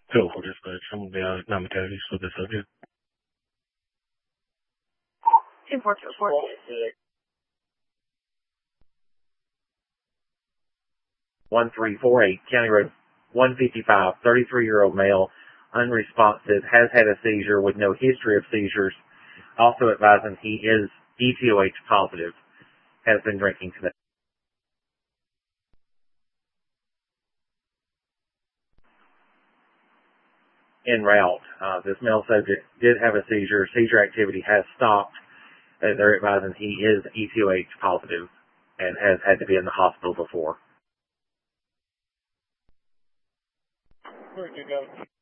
10-4 dispatch. I'm going to be out at Namatangi with the subject. 10-4 to report. 1348, County Road 155, 33-year-old male, unresponsive, has had a seizure with no history of seizures. Also advising he is ETOH positive, has been drinking today. En route, this male subject did have a seizure. Seizure activity has stopped. They're advising he is ETOH positive and has had to be in the hospital before. Where'd you go?